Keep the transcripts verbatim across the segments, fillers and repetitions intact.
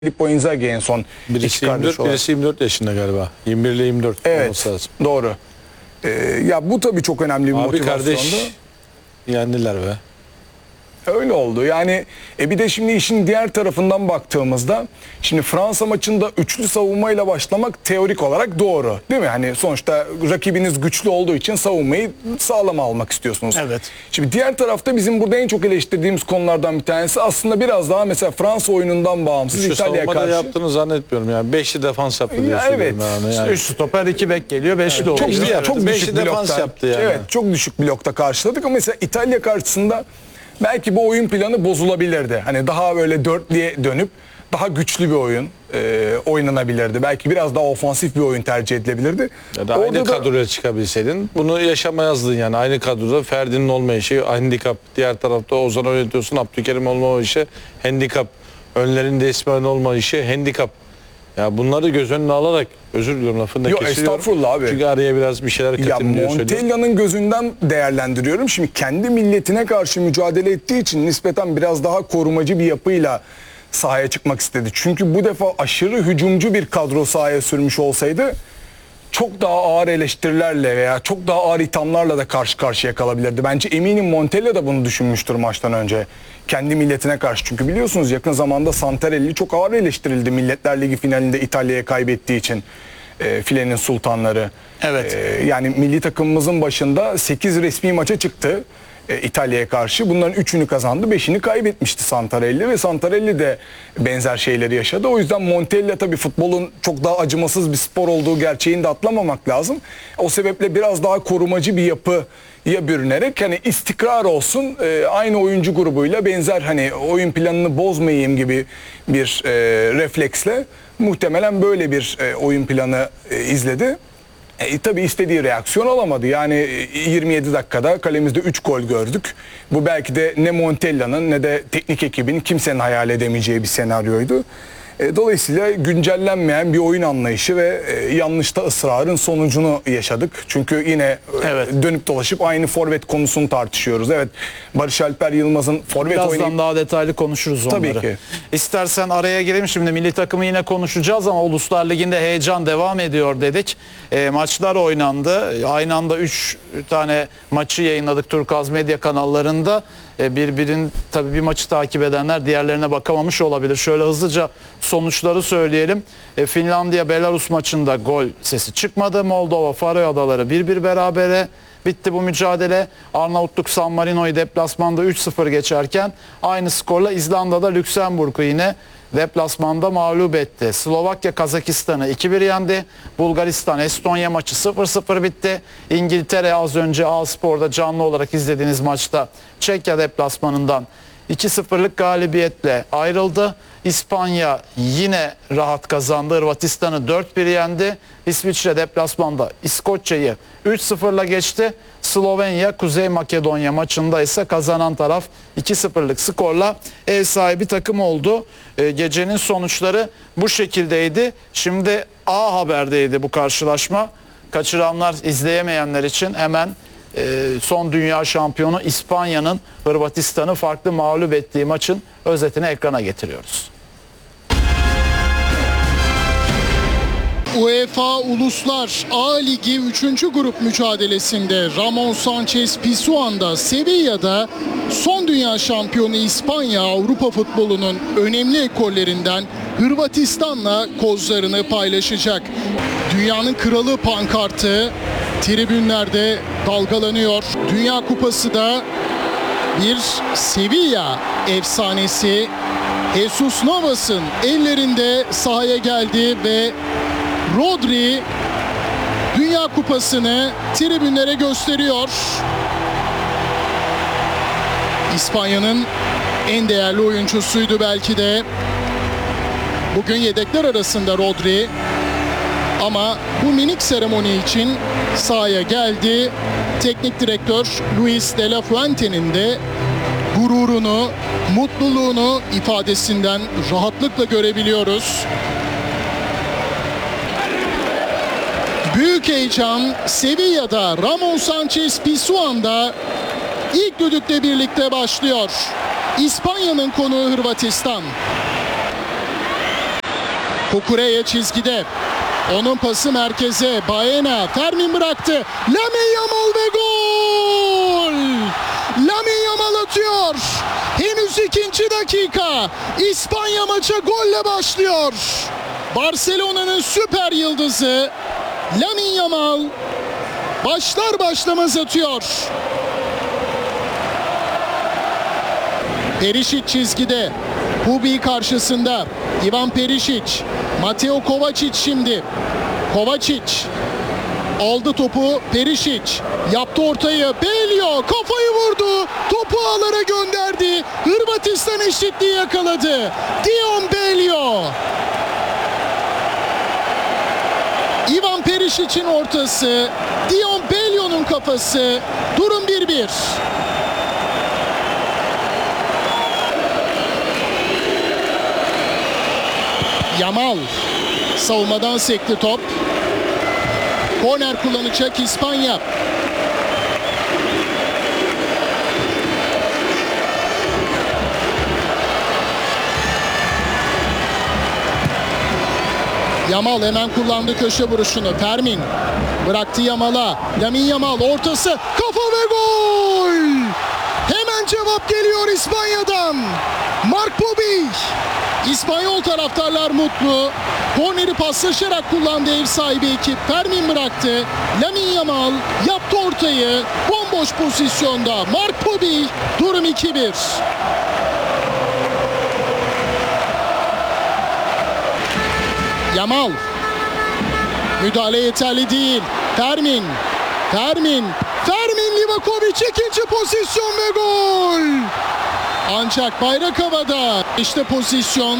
Filippo Inzaghi en son birisi yirmi dört, birisi yirmi dört yaşında galiba. yirmi bir ile yirmi dört evet, olması lazım. doğru. Ee, ya bu tabii çok önemli bir Abi motivasyondu. kardeş yendiler be. Öyle oldu. Yani e bir de şimdi işin diğer tarafından baktığımızda şimdi Fransa maçında üçlü savunmayla başlamak teorik olarak doğru. Değil mi? Hani sonuçta rakibiniz güçlü olduğu için savunmayı sağlam almak istiyorsunuz. Evet. Şimdi diğer tarafta bizim burada en çok eleştirdiğimiz konulardan bir tanesi aslında biraz daha mesela Fransa oyunundan bağımsız Şu İtalya'ya savunmada karşı. yaptığını zannetmiyorum yani. Beşli defans yaptı diye Ya söylüyorum evet. yani. yani. üç stoper iki bek geliyor. beşi de Çok, oluyor. düşük, Evet, çok beşi düşük defans blokta yaptı yani. Evet, çok düşük blokta karşıladık ama mesela İtalya karşısında belki bu oyun planı bozulabilirdi. Hani daha böyle dörtlüye dönüp daha güçlü bir oyun e, oynanabilirdi. Belki biraz daha ofansif bir oyun tercih edilebilirdi. Ya da aynı kadroya çıkabilseydin bunu yaşamayazdın yani. Aynı kadroda Ferdi'nin olmayışı handikap. Diğer tarafta Ozan oynatıyorsun. Abdülkerim olmayışı handikap. Önlerinde İsmail olmayışı handikap. Ya bunları göz önüne alarak özür diliyorum lafını da Yok, kesiliyorum. estağfurullah abi. Çünkü araya biraz bir şeyler Ya katayım diye söylüyorum. Montella'nın gözünden değerlendiriyorum. Şimdi kendi milletine karşı mücadele ettiği için nispeten biraz daha korumacı bir yapıyla sahaya çıkmak istedi. Çünkü bu defa aşırı hücumcu bir kadro sahaya sürmüş olsaydı çok daha ağır eleştirilerle veya çok daha ağır ithamlarla da karşı karşıya kalabilirdi. Bence eminim Montella da bunu düşünmüştür maçtan önce. Kendi milletine karşı. Çünkü biliyorsunuz yakın zamanda Santarelli çok ağır eleştirildi Milletler Ligi finalinde İtalya'ya kaybettiği için. E, filenin sultanları. Evet. E, yani milli takımımızın başında sekiz resmi maça çıktı. İtalya'ya karşı. Bunların üçünü kazandı. Beşini kaybetmişti Santarelli ve Santarelli de benzer şeyleri yaşadı. O yüzden Montella tabii futbolun çok daha acımasız bir spor olduğu gerçeğini de atlamamak lazım. O sebeple biraz daha korumacı bir yapıya bürünerek hani istikrar olsun, aynı oyuncu grubuyla benzer hani oyun planını bozmayayım gibi bir refleksle muhtemelen böyle bir oyun planı izledi. E, tabii istediği reaksiyon alamadı. Yani yirmi yedi dakikada kalemizde üç gol gördük. Bu belki de ne Montella'nın ne de teknik ekibin kimsenin hayal edemeyeceği bir senaryoydu. E, dolayısıyla güncellenmeyen bir oyun anlayışı ve e, yanlışta ısrarın sonucunu yaşadık. Çünkü yine Evet. e, dönüp dolaşıp aynı forvet konusunu tartışıyoruz. Evet, Barış Alper Yılmaz'ın forvet Birazdan oynayıp... daha detaylı konuşuruz onları. Tabii ki. İstersen araya gireyim, şimdi milli takımı yine konuşacağız ama Uluslar Ligi'nde heyecan devam ediyor dedik. E, maçlar oynandı. Aynı anda üç tane maçı yayınladık Turkuaz Medya kanallarında. E, birbirin tabii bir maçı takip edenler diğerlerine bakamamış olabilir. Şöyle hızlıca sonuçları söyleyelim. E, Finlandiya Belarus maçında gol sesi çıkmadı. Moldova Faroe Adaları bir bir berabere bitti bu mücadele. Arnavutluk San Marino'yu deplasmanda üç sıfır geçerken aynı skorla İzlanda'da Lüksemburg'u yine deplasmanda mağlup etti. Slovakya Kazakistan'ı iki bir yendi. Bulgaristan Estonya maçı sıfır sıfır bitti. İngiltere az önce A-Spor'da canlı olarak izlediğiniz maçta Çekya deplasmanından iki sıfırlık galibiyetle ayrıldı. İspanya yine rahat kazandı. Hırvatistan'ı dört bir yendi. İsviçre deplasmanda İskoçya'yı üç sıfırla geçti. Slovenya Kuzey Makedonya maçında ise kazanan taraf iki sıfırlık skorla ev sahibi takım oldu. Ee, gecenin sonuçları bu şekildeydi. Şimdi A Haber'deydi bu karşılaşma. Kaçıranlar, izleyemeyenler için hemen e, son dünya şampiyonu İspanya'nın Hırvatistan'ı farklı mağlup ettiği maçın özetini ekrana getiriyoruz. UEFA Uluslar A Ligi üçüncü grup mücadelesinde Ramon Sanchez Pizjuan'da Sevilla'da son dünya şampiyonu İspanya Avrupa futbolunun önemli ekollerinden Hırvatistan'la kozlarını paylaşacak. Dünyanın kralı pankartı tribünlerde dalgalanıyor. Dünya Kupası da bir Sevilla efsanesi Jesus Navas'ın ellerinde sahaya geldi ve Rodri Dünya Kupası'nı tribünlere gösteriyor. İspanya'nın en değerli oyuncusuydu belki de. Bugün yedekler arasında Rodri. Ama bu minik seremoni için sahaya geldi. Teknik direktör Luis de la Fuente'nin de gururunu, mutluluğunu ifadesinden rahatlıkla görebiliyoruz. Büyük heyecan Sevilla'da, Ramon Sanchez Pizjuan'da ilk düdükle birlikte başlıyor. İspanya'nın konuğu Hırvatistan. Kukureya çizgide. Onun pası merkeze. Baena. Fermin bıraktı. Lamine Yamal ve gol! Lamine Yamal atıyor. Henüz ikinci dakika. İspanya maça golle başlıyor. Barcelona'nın süper yıldızı Lamine Yamal başlar başlamaz atıyor. Perisic çizgide. Hubi karşısında. Ivan Perisic. Mateo Kovacic şimdi. Kovacic. Aldı topu Perisic. Yaptı ortayı. Belio kafayı vurdu. Topu ağlara gönderdi. Hırvatistan eşitliği yakaladı. Dion Belio. Ivan Perisic'in ortası. Dion Belio'nun kafası. Durum bir bir. Yamal savunmadan sekti top. Korner kullanacak İspanya. Yamal hemen kullandı köşe vuruşunu. Fermin bıraktı Yamal'a. Lamine Yamal ortası. Kafa ve gol! Hemen cevap geliyor İspanya'dan. Mark Bobby. İspanyol taraftarlar mutlu. Korneri paslaşarak kullandı ev sahibi ekip. Fermin bıraktı. Lamine Yamal yaptı ortayı. Bomboş pozisyonda. Mark Bobby. Durum iki bir. Yamal. Müdahale yeterli değil. Fermin. Fermin. Fermin Livakovic ikinci pozisyon ve gol. Ancak bayrak havada. İşte pozisyon.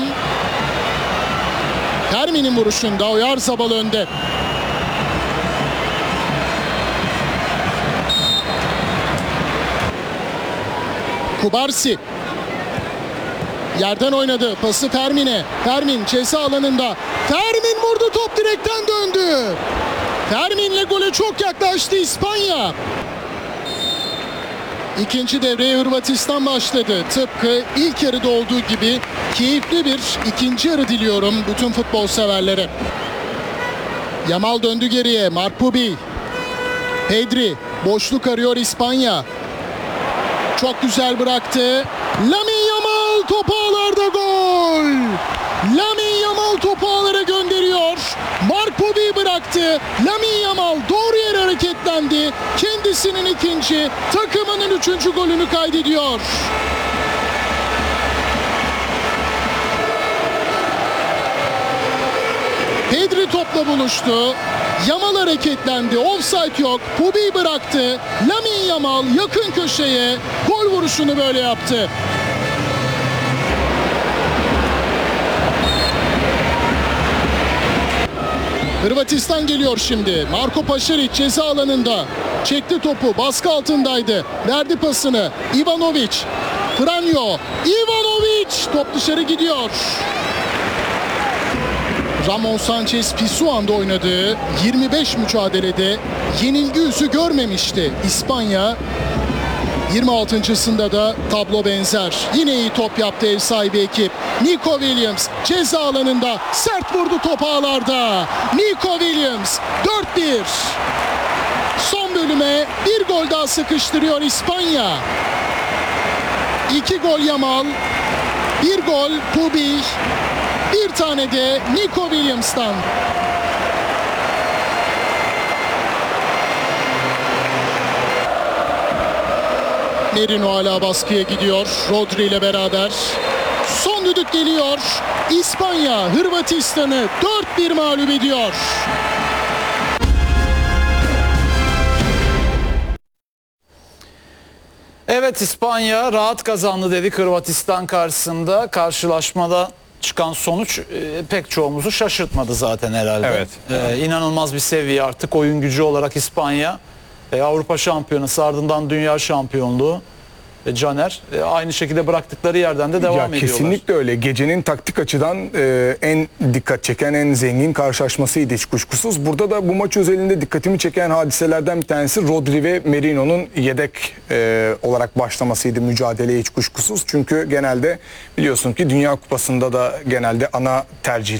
Fermin'in vuruşunda Oyarzabal önde. Kubarsi. Yerden oynadı. Pası Fermin'e. Fermin ceza alanında. Fermin vurdu. Top direkten döndü. Fermin'le gole çok yaklaştı İspanya. İkinci devreye Hırvatistan başladı. Tıpkı ilk yarıda olduğu gibi keyifli bir ikinci yarı diliyorum bütün futbol severlere. Yamal döndü geriye. Mark Bobby. Pedri. Boşluk arıyor İspanya. Çok güzel bıraktı. Lamine Yamal topu ağlarda gol. Lamine Yamal topu ağlara gönderiyor. Mark Bobby bıraktı. Lamine Yamal doğru yere hareketlendi. Kendisinin ikinci, takımının üçüncü golünü kaydediyor. Pedri topla buluştu. Yamal hareketlendi. Offside yok. Bobby bıraktı. Lamine Yamal yakın köşeye gol vuruşunu böyle yaptı. Hırvatistan geliyor şimdi. Marko Pašarić ceza alanında. Çekti topu. Baskı altındaydı. Verdi pasını. Ivanovic. Franjo. Ivanovic. Top dışarı gidiyor. Ramon Sanchez Pizjuan'da oynadığı yirmi beş mücadelede yenilgi yüzü görmemişti İspanya. yirmi altıncısında da tablo benzer. Yine iyi top yaptı ev sahibi ekip. Nico Williams ceza alanında sert vurdu top ağlarda. Nico Williams dört bir. Son bölüme bir gol daha sıkıştırıyor İspanya. İki gol Yamal, bir gol Pubi, bir tane de Nico Williams'tan. Merino hala baskıya gidiyor. Rodri ile beraber. Son düdük geliyor. İspanya Hırvatistan'ı dört bir mağlup ediyor. Evet, İspanya rahat kazandı dedik Hırvatistan karşısında. Karşılaşmada çıkan sonuç e, pek çoğumuzu şaşırtmadı zaten herhalde. Evet. E, inanılmaz bir seviye artık oyun gücü olarak İspanya. E, Avrupa Şampiyonası, ardından Dünya Şampiyonluğu. E, Caner e, aynı şekilde bıraktıkları yerden de devam Ya ediyorlar. kesinlikle öyle. Gecenin taktik açıdan e, en dikkat çeken, en zengin karşılaşmasıydı hiç kuşkusuz. Burada da bu maç özelinde dikkatimi çeken hadiselerden bir tanesi Rodri ve Merino'nun yedek e, olarak başlamasıydı mücadeleye hiç kuşkusuz. Çünkü genelde biliyorsun ki Dünya Kupası'nda da genelde ana tercih